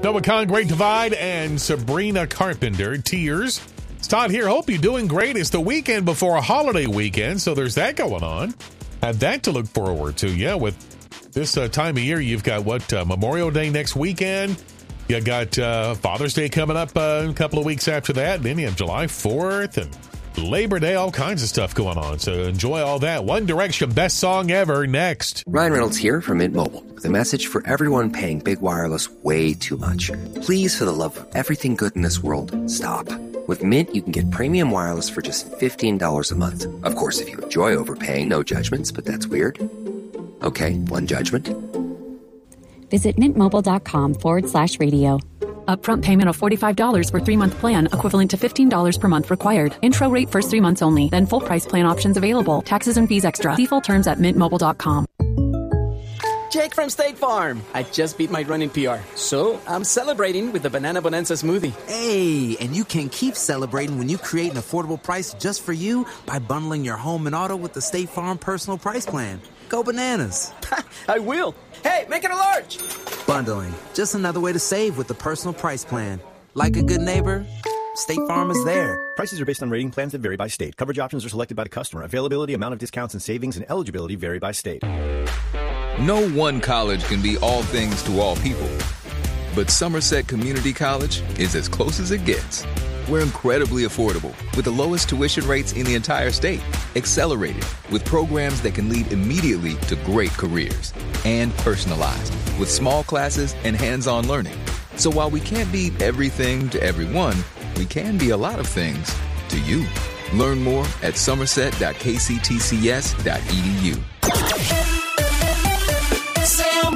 Noah Khan, Great Divide, and Sabrina Carpenter, Tears. It's Todd here. Hope you're doing great. It's the weekend before a holiday weekend, so there's that going on. Have that to look forward to. Yeah, with this time of year, you've got Memorial Day next weekend. You got Father's Day coming up a couple of weeks after that. And then you have July 4th and Labor Day, all kinds of stuff going on. So enjoy all that. One Direction, best song ever, next. Ryan Reynolds here from Mint Mobile with a message for everyone paying big wireless way too much. Please, for the love of everything good in this world, stop. With Mint, you can get premium wireless for just $15 a month. Of course, if you enjoy overpaying, no judgments, but that's weird. Okay, one judgment. Visit mintmobile.com/radio. Upfront payment of $45 for 3-month plan, equivalent to $15 per month required. Intro rate first 3 months only, then full price plan options available. Taxes and fees extra. See full terms at mintmobile.com. Jake from State Farm. I just beat my running PR, so I'm celebrating with the Banana Bonanza smoothie. Hey, and you can keep celebrating when you create an affordable price just for you by bundling your home and auto with the State Farm Personal Price Plan. Go bananas. I will. Hey, make it a large. Bundling, just another way to save with the Personal Price Plan. Like a good neighbor, State Farm is there. Prices are based on rating plans that vary by state. Coverage options are selected by the customer. Availability, amount of discounts and savings, and eligibility vary by state. No one college can be all things to all people. But Somerset Community College is as close as it gets. We're incredibly affordable, with the lowest tuition rates in the entire state. Accelerated, with programs that can lead immediately to great careers. And personalized, with small classes and hands-on learning. So while we can't be everything to everyone, we can be a lot of things to you. Learn more at somerset.kctcs.edu. Sam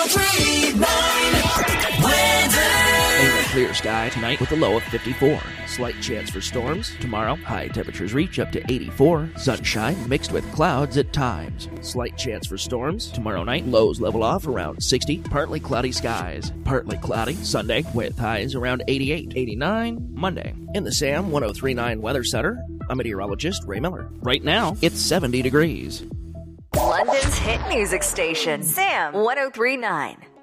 103.9 weather. Clear sky tonight with a low of 54. Slight chance for storms. Tomorrow, high temperatures reach up to 84. Sunshine mixed with clouds at times. Slight chance for storms. Tomorrow night, lows level off around 60. Partly cloudy skies. Partly cloudy Sunday with highs around 88, 89 Monday. In the Sam 103.9 Weather Center, I'm meteorologist Ray Miller. Right now, it's 70 degrees. London's hit music station, Sam 103.9.